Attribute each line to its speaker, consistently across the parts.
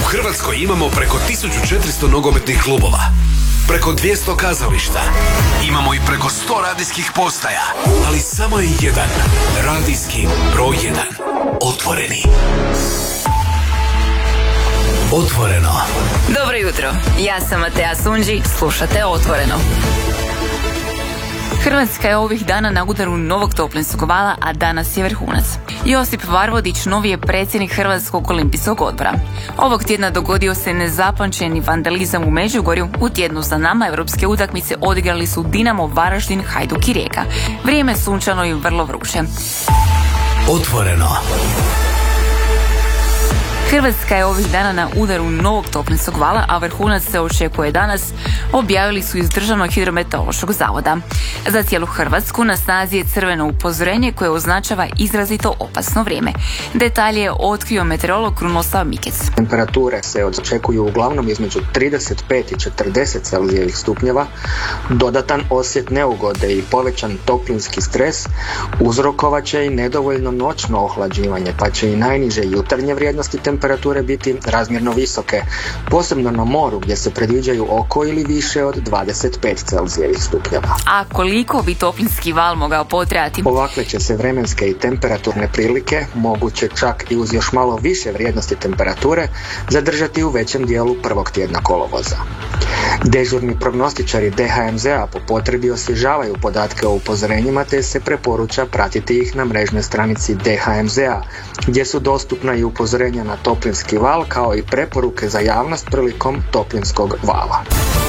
Speaker 1: Hrvatskoj imamo preko 1400 nogometnih klubova, preko 200 kazališta, imamo i preko 100 radijskih postaja, ali samo je jedan radijski broj 1. Otvoreni. Otvoreno.
Speaker 2: Dobro jutro, ja sam Matea Sunđi, slušate Otvoreno. Hrvatska je ovih dana na udaru novog toplinskog vala, a danas je vrhunac. Josip Varvodić novi je predsjednik Hrvatskog olimpijskog odbora. Ovog tjedna dogodio se nezapamćeni vandalizam u Međugorju. U tjednu za nama europske utakmice odigrali su Dinamo, Varaždin, Hajduk i Rijeka. Vrijeme sunčano i vrlo vruće.
Speaker 1: Otvoreno.
Speaker 2: Hrvatska je ovih dana na udaru novog toplinskog vala, a vrhunac se očekuje danas, objavili su iz Državnog hidrometeorološkog zavoda. Za cijelu Hrvatsku na snazi je crveno upozorenje koje označava izrazito opasno vrijeme. Detalje je otkrio meteorolog Krunoslav Mikec.
Speaker 3: Temperature se očekuju uglavnom između 35 i 40 Celzijevih stupnjeva. Dodatan osjet neugode i povećan toplinski stres uzrokovat će i nedovoljno noćno ohlađivanje, pa će i najniže jutarnje vrijednosti temperature biti razmjerno visoke, posebno na moru gdje se predviđaju oko ili više od 25 Celzijevih stupnjeva.
Speaker 2: A koliko bi toplinski val mogao potrajati?
Speaker 3: Ovakve će se vremenske i temperaturne prilike, moguće čak i uz još malo više vrijednosti temperature, zadržati u većem dijelu prvog tjedna kolovoza. Dežurni prognostičari DHMZ-a po potrebi osvježavaju podatke o upozorenjima, te se preporuča pratiti ih na mrežnoj stranici DHMZ-a, gdje su dostupna i upozorenja na toplinski val kao i preporuke za javnost prilikom toplinskog vala.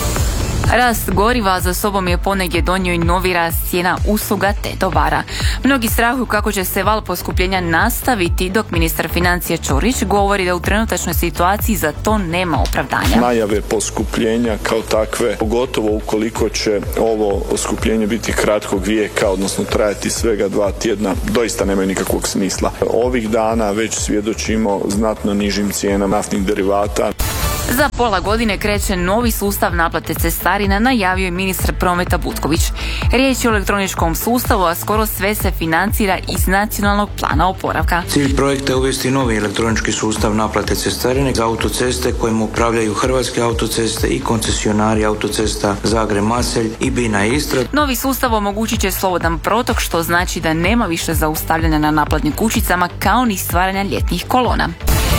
Speaker 2: Rast goriva za sobom je ponegdje donio i novi rast cijena usluga te dobara. Mnogi strahuju kako će se val poskupljenja nastaviti, dok ministar financija Ćorić govori da u trenutačnoj situaciji za to nema opravdanja.
Speaker 4: Najave poskupljenja kao takve, pogotovo ukoliko će ovo poskupljenje biti kratkog vijeka, odnosno trajati svega 2 tjedna, doista nemaju nikakvog smisla. Ovih dana već svjedočimo znatno nižim cijenama naftnih derivata.
Speaker 2: Za pola godine kreće novi sustav naplate cestarina, najavio je ministar prometa Butković. Riječ je o elektroničkom sustavu, a skoro sve se financira iz nacionalnog plana oporavka.
Speaker 5: Cilj projekta je uvesti novi elektronički sustav naplate cestarine za autoceste kojim upravljaju Hrvatske autoceste i koncesionari autocesta Zagreb-Macelj i Bina-Istra.
Speaker 2: Novi sustav omogućit će slobodan protok, što znači da nema više zaustavljanja na naplatnim kućicama kao ni stvaranja ljetnih kolona.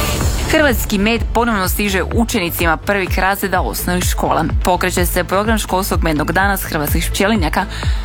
Speaker 2: Hrvatski med ponovno stiže učenicima prvih razreda osnovnih škola. Pokreće se program školskog mednog dana s hrvatskih pčelinjaka,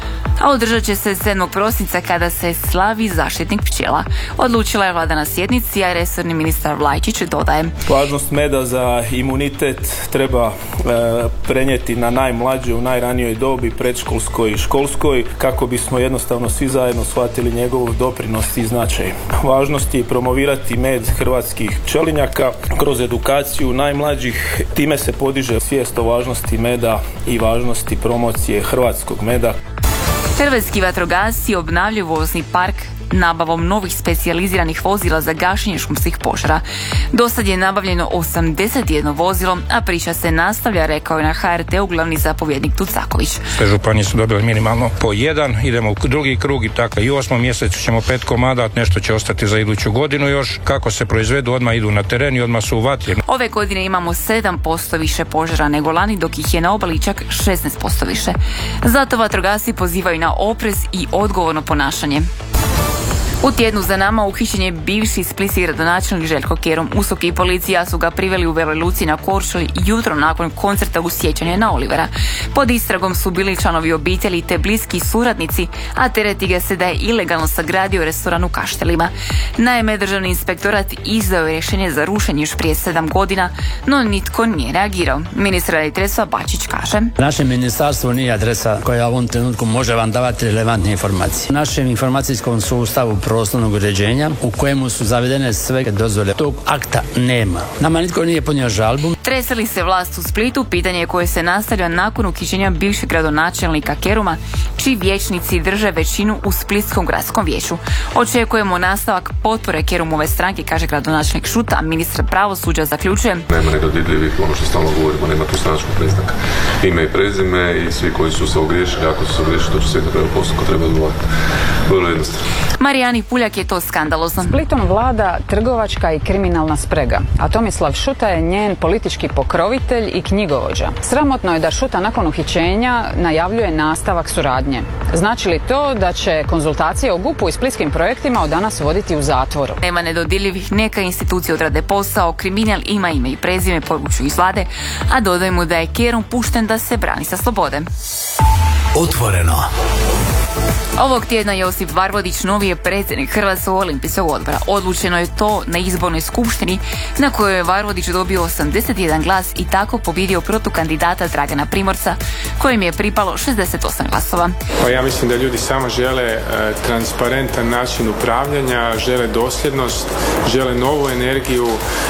Speaker 2: a održat će se 7. prosinca kada se slavi zaštitnik pčela. Odlučila je vlada na sjednici, a resorni ministar Vlajčić dodaje:
Speaker 6: važnost meda za imunitet treba prenijeti na najmlađe u najranijoj dobi, predškolskoj i školskoj, kako bismo jednostavno svi zajedno shvatili njegov doprinos i značaj. Važnost je promovirati med hrvatskih pčelinjaka kroz edukaciju najmlađih. Time se podiže svijest o važnosti meda i važnosti promocije hrvatskog meda.
Speaker 2: Hrvatski vatrogasci obnavljaju vozni park nabavom novih specijaliziranih vozila za gašenje šumskih požara. Dosad je nabavljeno 81 vozilo, a priča se nastavlja, rekao je na HRT-u glavni zapovjednik Tucaković.
Speaker 7: Sve županije su dobile minimalno po jedan, idemo u drugi krug i tako. I u 8. mjesecu ćemo 5 komada, nešto će ostati za iduću godinu još. Kako se proizvedu, odmah idu na teren i odmah su u vatri.
Speaker 2: Ove godine imamo 7% više požara nego lani, dok ih je na obali čak 16% više. Zato vatrogasci pozivaju na oprez i odgovorno ponašanje. U tjednu za nama uhićen je bivši splitski gradonačelnik Željko Kerum. USKOK i policija su ga priveli u Veloj Luci na Korčuli jutro nakon koncerta u sjećanje na Olivera. Pod istragom su bili članovi obitelji te bliski suradnici, a tereti ga se da je ilegalno sagradio restoran u Kaštelima. Naime, državni inspektorat izdao je rješenje za rušenje još prije 7 godina, no nitko nije reagirao. Ministar graditeljstva Bačić kaže:
Speaker 8: naše ministarstvo nije adresa koja u ovom trenutku može vam davati relevantne informacije. U našem informacijskom sustavu prostornog uređenja u kojemu su zavedene sve dozvole, tog akta nema. Nama nitko nije podnio žalbu.
Speaker 2: Treseli se vlast u Splitu, pitanje koje se nastavlja nakon uhićenja bivšeg gradonačelnika Keruma, čiji vijećnici drže većinu u Splitskom gradskom vijeću. Očekujemo nastavak potpore Kerumove stranke, kaže gradonačelnik Šuta, a ministar pravosuđa zaključuje:
Speaker 9: nema nedodirljivih, ono što stalno govorimo, nema tu stranačkog predznaka. Ime i prezime i svi koji su se ogriješili, ako su se ogriješili, to će sve to treba postupko treba odgovoriti. Vrlo jednostavno.
Speaker 2: Marijani Puljak je to skandalozno.
Speaker 10: Splitom vlada trgovačka i kriminalna sprega, a Tomislav Šuta je njen politički pokrovitelj i knjigovođa. Sramotno je da Šuta nakon uhićenja najavljuje nastavak suradnje. Znači li to da će konzultacije o GUP-u i splitskim projektima od danas voditi u zatvoru?
Speaker 2: Nema nedodirljivih, neka institucije odrade posao, kriminal ima ime i prezime, poručuju iz vlade, a dodajmo da je Kerum pušten da se brani sa slobode.
Speaker 1: Otvoreno.
Speaker 2: Ovog tjedna Josip Varvodić novi je predsjednik Hrvatskog olimpijskog odbora. Odlučeno je to na izbornoj skupštini na kojoj je Varvodić dobio 81 glas i tako pobjedio protukandidata Dragana Primorca kojem je pripalo 68 glasova.
Speaker 11: Pa ja mislim da ljudi samo žele transparentan način upravljanja, žele dosljednost, žele novu energiju,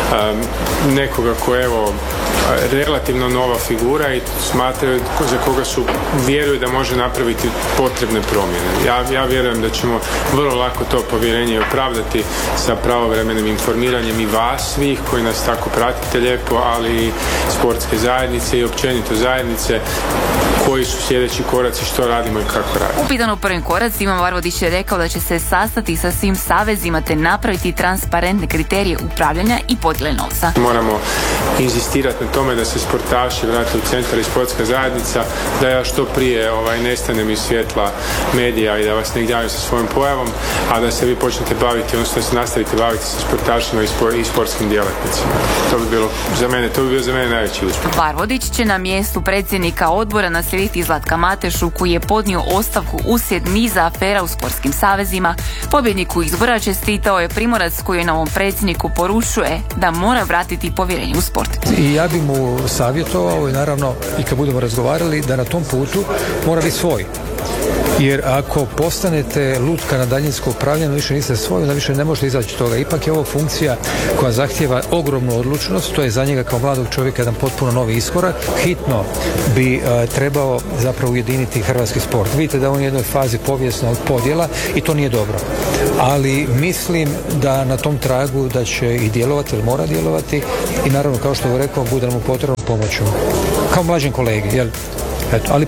Speaker 11: nekoga ko je relativno nova figura i smatraju za koga su vjeruju da može napraviti potrebne promjene. Ja vjerujem da ćemo vrlo lako to povjerenje opravdati sa pravovremenim informiranjem i vas svih koji nas tako pratite lijepo, ali i sportske zajednice i općenito zajednice, koji su sljedeći koraci, što radimo i kako radimo.
Speaker 2: Upitan o prvim koracima, Varvodić je rekao da će se sastati sa svim savezima te napraviti transparentne kriterije upravljanja i podjele novca.
Speaker 11: Moramo inzistirati na tome da se sportaši vrate u centar i sportska zajednica, da ja što prije nestanem iz svjetla medija i da vas ne gnjavim sa svojom pojavom, a da se vi počnete baviti, odnosno da se nastavite baviti sa sportašima i sportskim djelatnicima. To bi bio za mene najveći uspjeh.
Speaker 2: Varvodić će na mjestu predsjednika odbora naslijediti Zlatka Matešu koji je podnio ostavku uslijed niza afera u sportskim savezima. Pobjedniku izbora čestitao je Primorac koji je novom predsjedniku poručuje da mora vratiti povjerenje u sport.
Speaker 12: I ja bi mu savjetovao i naravno i kad budemo razgovarali da na tom putu mora biti svoj. Jer ako postanete lutka na daljinsko upravljanje, više niste svoj, onda više ne možete izaći toga. Ipak je ovo funkcija koja zahtijeva ogromnu odlučnost, to je za njega kao mladog čovjeka jedan potpuno novi iskorak. Hitno bi trebao zapravo ujediniti hrvatski sport. Vidite da on je u jednoj fazi povijesnog podjela i to nije dobro. Ali mislim da na tom tragu da će i djelovati, ili mora djelovati i naravno kao što je rekao, bude mu potrebno pomoću. Kao mlađem kolegi, jel? Ali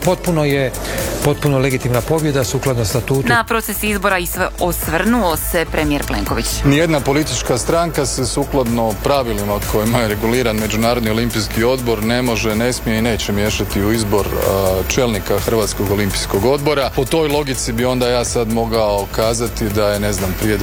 Speaker 12: potpuno legitimna pobjeda sukladno statutu.
Speaker 2: Na proces izbora i sve osvrnuo se premijer Plenković.
Speaker 13: Nijedna politička stranka se sukladno pravilima kojima je reguliran Međunarodni olimpijski odbor ne može, ne smije i neće miješati u izbor čelnika Hrvatskog olimpijskog odbora. Po toj logici bi onda ja sad mogao kazati da je, prije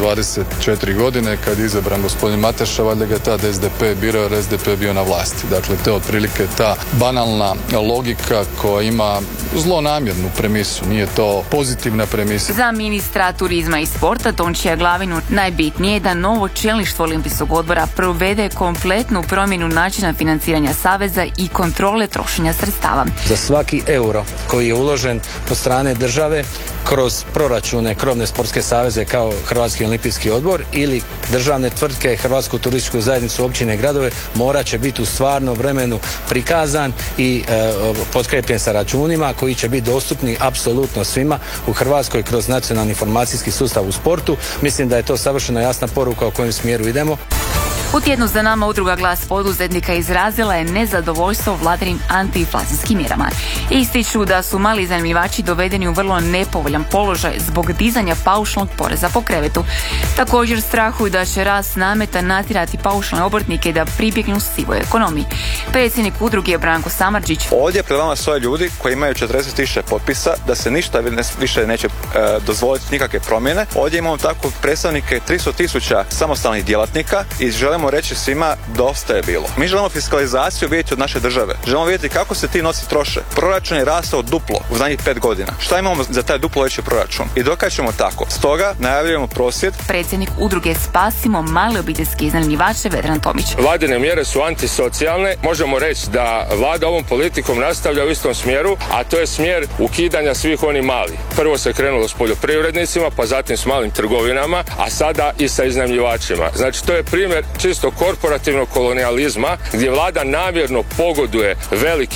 Speaker 13: 24 godine kad je izabran gospodin Mateša, valjda ga tad SDP birao jer SDP bio na vlasti. Dakle, to je otprilike ta banalna logika koja ima zlonamjernu premisu, nije to pozitivna premisa.
Speaker 2: Za ministra turizma i sporta Tončija Glavinu najbitnije je da novo čelništvo Olimpijskog odbora provede kompletnu promjenu načina financiranja saveza i kontrole trošenja sredstava.
Speaker 14: Za svaki euro koji je uložen od strane države kroz proračune krovne sportske saveze kao Hrvatski olimpijski odbor ili državne tvrtke, Hrvatsku turističku zajednicu, općine i gradove, morat će biti u stvarnom vremenu prikazan i potkrijepljen sa računima koji će biti dostupni apsolutno svima u Hrvatskoj kroz nacionalni informacijski sustav u sportu. Mislim da je to savršeno jasna poruka u kojem smjeru idemo.
Speaker 2: U tjednu za nama udruga Glas poduzetnika izrazila je nezadovoljstvo vladinim antiinflacijskim mjerama. Ističu da su mali iznajmljivači dovedeni u vrlo nepovoljan položaj zbog dizanja paušalnog poreza po krevetu. Također strahuju da će rast nameta natjerati paušalne obrtnike da pribjegnu sivoj ekonomiji. Predsjednik udruge Branko Samardžić.
Speaker 15: Ovdje pred vama stoje ljudi koji imaju 40.000 potpisa da se ništa više neće dozvoliti nikakve promjene. Ovdje imamo tako predstavnike 300.000 samostalnih djelatnika i želimo reći svima dosta je bilo. Mi želimo fiskalizaciju vidjeti od naše države. Želimo vidjeti kako se ti novci troše. Proračun je rastao duplo u zadnjih 5 godina. Šta imamo za taj duplo veći proračun? I dokad ćemo tako? Stoga najavljujemo prosvjed.
Speaker 2: Predsjednik udruge Spasimo male obiteljske iznajmljivače Vedran Tomić.
Speaker 16: Vladine mjere su antisocijalne. Možemo reći da vlada ovom politikom nastavlja u istom smjeru, a to je smjer ukidanja svih onih malih. Prvo se krenulo s poljoprivrednicima, pa zatim s malim trgovinama, a sada i sa iznajmljivačima. Znači to je primjer čisto korporativnog kolonijalizma gdje vlada namjerno pogoduje velikim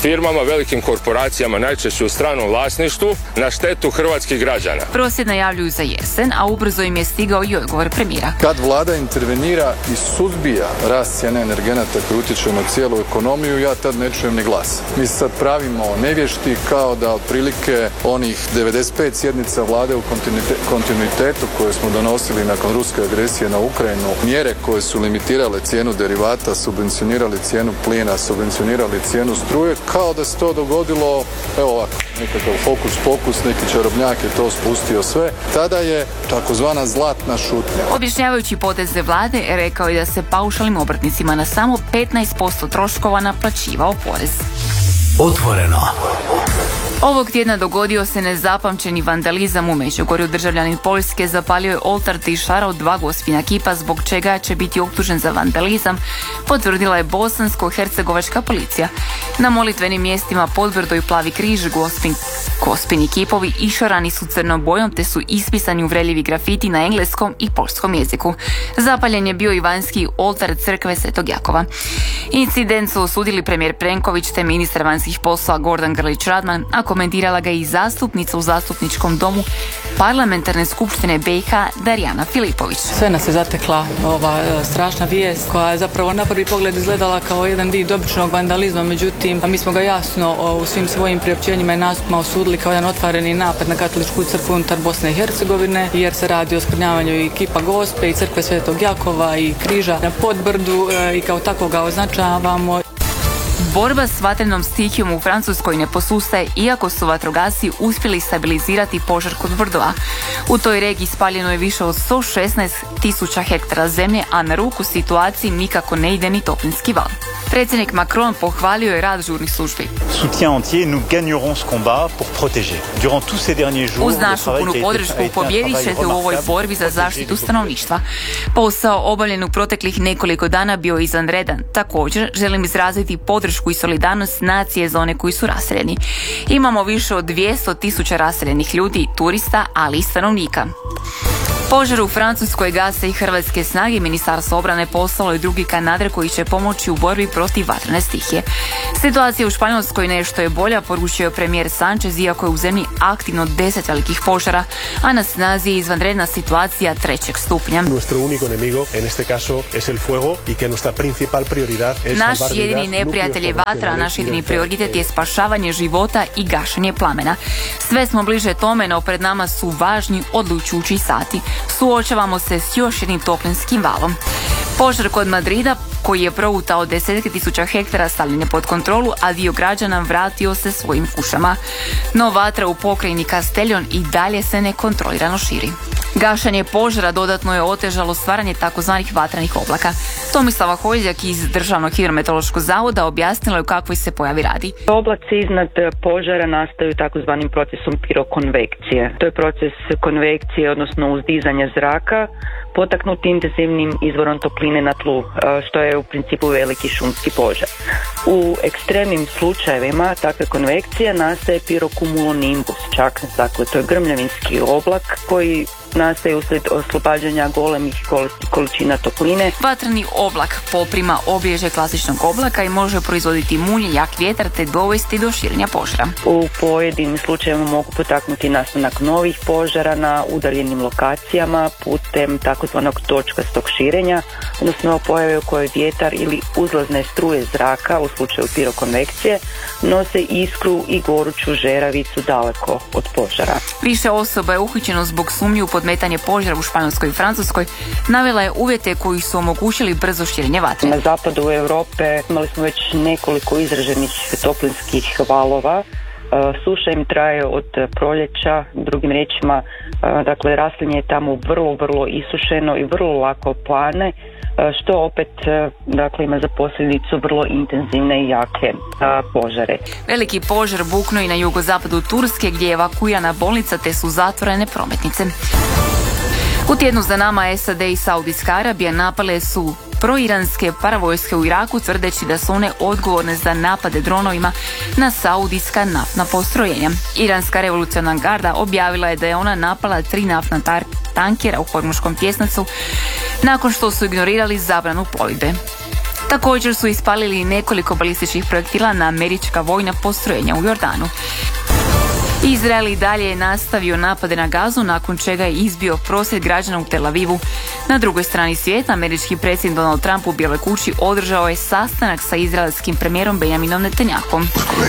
Speaker 16: firmama, velikim korporacijama, najčešće u stranom vlasništvu, na štetu hrvatskih građana.
Speaker 2: Prosvjed najavljuju za jesen, a ubrzo im je stigao i odgovor premijera.
Speaker 13: Kad vlada intervenira i suzbija rast cijene energenata koji utječe na cijelu ekonomiju, ja tad ne čujem ni glas. Mi se sad pravimo nevješti kao da otprilike onih 95 sjednica vlade u kontinuitetu koje smo donosili nakon ruske agresije na Ukrajinu, mjere koje su limitirale cijenu derivata, subvencionirali cijenu plina, subvencionirali cijenu struje, kao da se to dogodilo, evo ovako, nekakav hokus pokus, neki čarobnjak je to spustio sve. Tada je takozvana zlatna šutnja.
Speaker 2: Objašnjavajući poteze vlade, rekao je da se paušalnim obrtnicima na samo 15% troškova naplaćivao porez.
Speaker 1: Otvoreno.
Speaker 2: Ovog tjedna dogodio se nezapamćeni vandalizam u Međugorju. Državljanin Poljske zapalio je oltar te išarao 2 gospina kipa, zbog čega će biti optužen za vandalizam, potvrdila je bosansko-hercegovačka policija. Na molitvenim mjestima Podbrdo i Plavi križ gospini kipovi išarani su crnom bojom te su ispisani uvredljivi grafiti na engleskom i poljskom jeziku. Zapaljen je bio i vanjski oltar crkve Svetog Jakova. Incident su osudili premijer Plenković te ministar vanjskih poslova Gordan Grlić Radman, a komentirala ga i zastupnica u zastupničkom domu Parlamentarne skupštine BiH Darijana Filipović.
Speaker 17: Sve nas je zatekla ova strašna vijest koja je zapravo na prvi pogled izgledala kao jedan vid običnog vandalizma, međutim mi smo ga jasno u svim svojim priopćenjima i nastupima osudili kao jedan otvoreni napad na katoličku crkvu unutar Bosne i Hercegovine, jer se radi o skrnjavanju i kipa Gospe i crkve Svetog Jakova i križa na Podbrdu i kao tako ga označavamo.
Speaker 2: Borba s vatrenom stihijom u Francuskoj ne posustaje, iako su vatrogasci uspjeli stabilizirati požar kod Bordeauxa. U toj regiji spaljeno je više od 116.000 hektara zemlje, a na ruku situaciji nikako ne ide ni toplinski val. Predsjednik Macron pohvalio je rad žurnih službi. Uz našu punu podršku pobijedit ćete u ovoj borbi za zaštitu stanovništva. Posao obavljen u proteklih nekoliko dana bio je izvanredan. Također želim izraziti podršku i solidarnost nacije za one koji su raseljeni. Imamo više od 200.000 raseljenih ljudi, turista, ali i stanovnika. Požar u Francuskoj gase i hrvatske snage. Ministarstvo obrane poslalo i drugi kanader koji će pomoći u borbi protiv vatrene stihije. Situacija u Španjolskoj nešto je bolja, poručio je premijer Sanchez, iako je u zemlji aktivno 10 velikih požara, a na snazi je izvanredna situacija 3. stupnja. Naš jedini neprijatelj je vatra, a naš jedini prioritet je spašavanje života i gašenje plamena. Sve smo bliže tome, no pred nama su važni odlučujući sati. Suočavamo se s još jednim toplinskim valom. Požar kod Madrida, koji je provutao 10.000 hektara, stavljen je pod kontrolu, a dio građana vratio se svojim kućama. No vatra u pokrajini Castellón i dalje se nekontrolirano širi. Gašenje požara dodatno je otežalo stvaranje takozvanih vatranih oblaka. Tomislava Holjak iz Državnog hidrometeorološkog zavoda objasnila je o kakvoj se pojavi radi.
Speaker 18: Oblaci iznad požara nastaju takozvanim procesom pirokonvekcije. To je proces konvekcije, odnosno uzdizanja zraka, potaknuti intenzivnim izvorom topline na tlu, što je u principu veliki šumski požar. U ekstremnim slučajevima takve konvekcije nastaje pirocumulonimbus, dakle to je grmljavinski oblak koji nastaje uslijed oslobađanja golemih količina topline.
Speaker 2: Vatreni oblak poprima obilježje klasičnog oblaka i može proizvoditi munje, jak vjetar te dovesti do širenja požara.
Speaker 18: U pojedinim slučajevima mogu potaknuti nastanak novih požara na udaljenim lokacijama putem takozvanog točkastog širenja, odnosno pojave u kojoj vjetar ili uzlazne struje zraka u slučaju pirokonvekcije nose iskru i goruću žeravicu daleko od požara.
Speaker 2: Više osoba je uhićeno zbog sumnje u podmetanje požara u Španjolskoj i Francuskoj. Navela je uvjete koji su omogućili brzo širenje vatre.
Speaker 18: Na zapadu Europe imali smo već nekoliko izraženih toplinskih valova. Suša im traje od proljeća, drugim riječima, dakle raslinje je tamo vrlo isušeno i vrlo lako plane, što opet dakle ima za posljedicu vrlo intenzivne i jake požare.
Speaker 2: Veliki požar buknuo i na jugozapadu Turske, gdje je evakuirana bolnica te su zatvorene prometnice. U tjednu za nama SAD i Saudijska Arabija napale su proiranske paravojske u Iraku, tvrdeći da su one odgovorne za napade dronovima na saudijska naftna postrojenja. Iranska revolucionarna garda objavila je da je ona napala 3 naftna tankera u Hormuškom tjesnacu nakon što su ignorirali zabranu plovidbe. Također su ispalili nekoliko balističkih projektila na američka vojna postrojenja u Jordanu. Izrael i dalje je nastavio napade na Gazu, nakon čega je izbio prosvjed građana u Tel Avivu. Na drugoj strani svijeta, američki predsjednik Donald Trump u Bijeloj kući održao je sastanak sa izraelskim premijerom Benjaminom Netanyahom.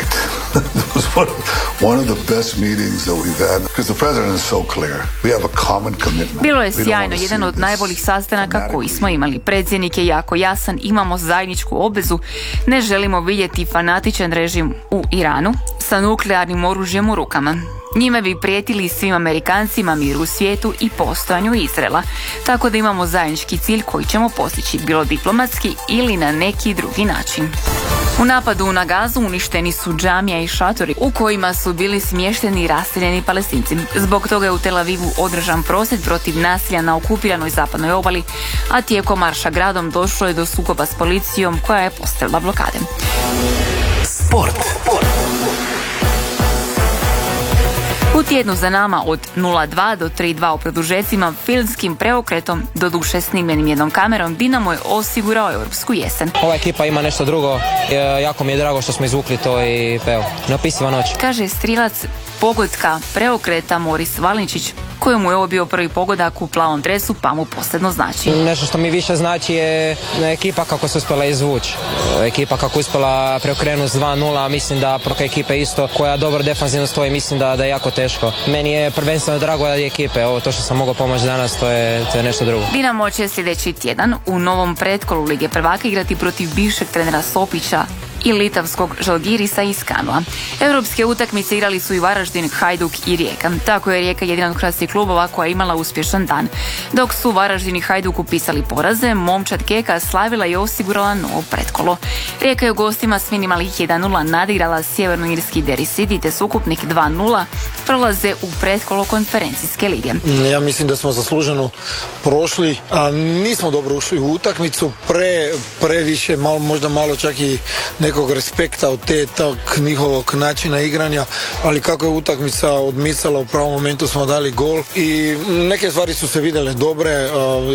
Speaker 2: Bilo je sjajno, jedan od najboljih sastanaka koji smo imali. Predsjednik je jako jasan, imamo zajedničku obvezu, ne želimo vidjeti fanatičan režim u Iranu sa nuklearnim oružjem u rukama. Njime bi prijetili svim Amerikancima, miru u svijetu i postojanju Izraela. Tako da imamo zajednički cilj koji ćemo postići, bilo diplomatski ili na neki drugi način. U napadu na Gazu uništeni su džamija i šatori u kojima su bili smješteni i raseljeni Palestinci. Zbog toga je u Tel Avivu održan prosvjed protiv nasilja na okupiranoj zapadnoj obali, a tijekom marša gradom došlo je do sukoba s policijom koja je postavila blokade.
Speaker 1: Sport.
Speaker 2: U tjednu za nama od 0-2 do 3-2 u produžecima, filmskim preokretom, doduše snimljenim jednom kamerom, Dinamo je osigurao europsku jesen.
Speaker 19: Ova ekipa ima nešto drugo, jako mi je drago što smo izvukli to i neopisiva noć.
Speaker 2: Kaže strilac pogotka preokreta Moris Valinčić, kojemu je ovo bio prvi pogodak u plavom dresu, pa mu posebno znači.
Speaker 19: Nešto što mi više znači je ekipa kako se uspjela izvući. Ekipa kako uspjela preokrenuti s 2-0, mislim da protiv ekipe isto koja dobro defanzivno stoji, mislim da je jako teško. Meni je prvenstveno drago da je ekipe, ovo to što sam mogao pomoći danas, to je nešto drugo.
Speaker 2: Dinamo će sljedeći tjedan u novom pretkolu Lige prvaka igrati protiv bivšeg trenera Sopića i litavskog Žalgirisa iz Kanua. Europske utakmice igrali su i Varaždin, Hajduk i Rijeka. Tako je Rijeka jedan od hrvatskih klubova koja je imala uspješan dan. Dok su Varaždin i Hajduk upisali poraze, momčad Keka slavila i osigurala novo pretkolo. Rijeka je u gostima s minimalnih 1-0 nadigrala sjevernoirski Derry City, te s ukupnih 2-0 prolaze u pretkolo konferencijske lige.
Speaker 20: Ja mislim da smo zasluženo prošli, a nismo dobro ušli u utakmicu, previše, možda malo čak i nekog respekta od tog njihovog načina igranja, ali kako je utakmica odmicala, u pravom momentu smo dali gol i neke stvari su se vidjele dobre,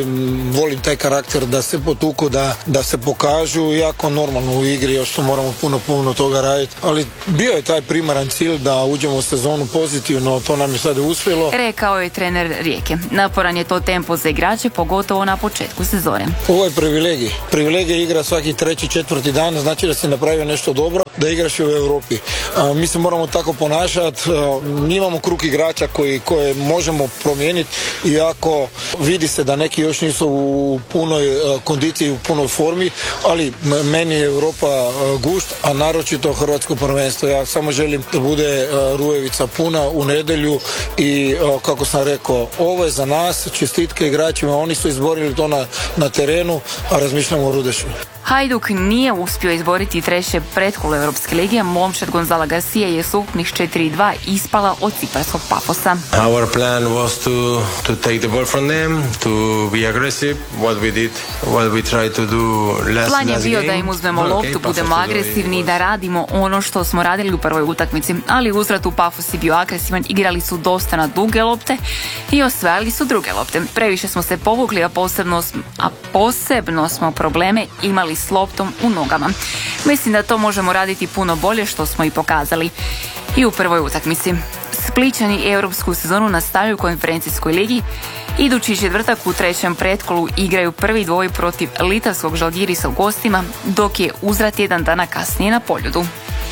Speaker 20: volim taj karakter da se potuku, da se pokažu, jako normalno u igri, još to moramo puno toga raditi, ali bio je taj primaran cilj da uđemo u sezonu pozitivno, to nam je sada uspjelo.
Speaker 2: Rekao je trener Rijeke. Naporan je to tempo za igrače, pogotovo na početku sezone.
Speaker 20: Ovo je privilegija igra svaki 3. 4. dan, znači da se napravio nešto dobro, da igraš u Europi. Mi se moramo tako ponašati, imamo krug igrača koje možemo promijeniti, iako vidi se da neki još nisu u punoj kondiciji, u punoj formi, ali meni je Europa gušt, a naročito hrvatsko prvenstvo. Ja samo želim da bude Rujevica puna u nedjelju i kako sam rekao, ovo je za nas, čestitke igračima, oni su izborili to na terenu, a razmišljamo o Rudešu.
Speaker 2: Hajduk nije uspio izboriti treće pretkolo Europske lige. Momčad Gonzala Garcia je s ukupnih 4-2 ispala od ciparskog Pafosa.
Speaker 21: Our plan was to take the ball from them, to be aggressive. What we tried to do last
Speaker 2: Plan je bio
Speaker 21: game.
Speaker 2: da im uzmemo loptu, budemo agresivni i da radimo ono što smo radili u prvoj utakmici, ali uzvrat u Pafos je bio agresivan, igrali su dosta na duge lopte i osvajali su druge lopte. Previše smo se povukli, a posebno smo probleme imali s loptom u nogama. Mislim da to možemo raditi puno bolje, što smo i pokazali i u prvoj utakmici. Splićani europsku sezonu nastavljaju u konferencijskoj ligi. Idući četvrtak u trećem pretkolu igraju prvi dvoj protiv litavskog Žalgirisa u gostima, dok je uzvrat jedan dana kasnije na Poljudu.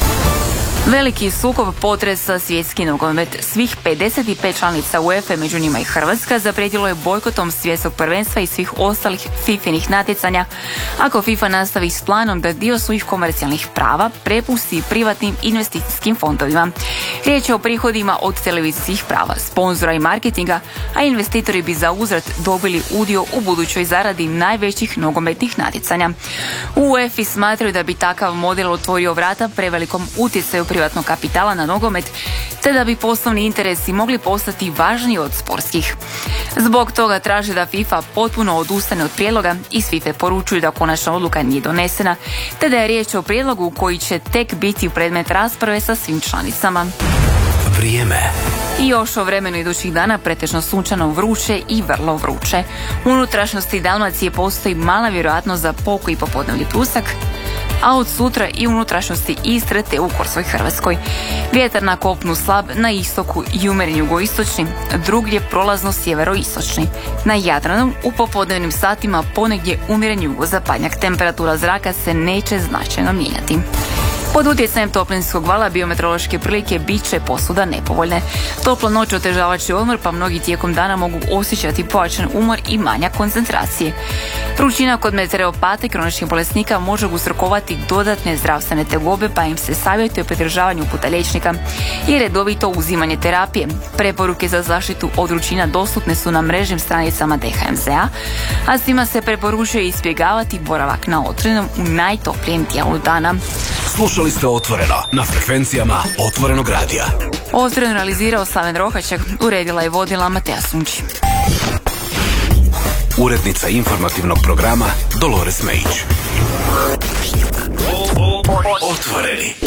Speaker 2: Veliki sukob potresa svjetski nogomet. Svih 55 članica UEFA, među njima i Hrvatska, zaprijetilo je bojkotom svjetskog prvenstva i svih ostalih FIFA-inih natjecanja ako FIFA nastavi s planom da dio svojih komercijalnih prava prepusti privatnim investicijskim fondovima. Riječ je o prihodima od televizijskih prava, sponzora i marketinga, a investitori bi za uzvrat dobili udio u budućoj zaradi najvećih nogometnih natjecanja. U UEFA smatraju da bi takav model otvorio vrata prevelikom utjecaju privatnog kapitala na nogomet, te da bi poslovni interesi mogli postati važniji od sportskih. Zbog toga traže da FIFA potpuno odustane od prijedloga i s FIFA poručuju da konačna odluka nije donesena, te da je riječ o prijedlogu koji će tek biti predmet rasprave sa svim članicama.
Speaker 1: Vrijeme.
Speaker 2: I još o vremenu idućih dana, pretežno sunčano, vruće i vrlo vruće. U unutrašnjosti Dalmacije postoji mala vjerojatnost za pokoji popodnevni pljusak, a od sutra i unutrašnjosti Istre te u Korsovoj Hrvatskoj. Vjetar na kopnu slab, na istoku i umjeren jugoistočni, drugdje prolazno sjeveroistočni. Na Jadranu u popodnevnim satima ponegdje umjeren jugozapadnjak. Temperatura zraka se neće značajno mijenjati. Pod utjecajem toplinskog vala biometeorološke prilike bit će posvuda nepovoljne. Topla noć otežavat će odmor, pa mnogi tijekom dana mogu osjećati pojačan umor i manja koncentracije. Vrućina kod meteoropata i kroničnih bolesnika može uzrokovati dodatne zdravstvene tegobe, pa im se savjetuje o pridržavanju uputa liječnika i redovito uzimanje terapije. Preporuke za zaštitu od vrućina dostupne su na mrežnim stranicama DHMZ-a, a svima se preporučuje izbjegavati boravak na otvorenom u najtoplijem dijelu dana.
Speaker 1: Slušali ste Otvoreno na frekvencijama Otvorenog radija.
Speaker 2: Otvoreno realizirao Slaven Rohačak, uredila i vodila Mateja Sunči.
Speaker 1: Urednica informativnog programa Dolores Mejić. Otvoreni.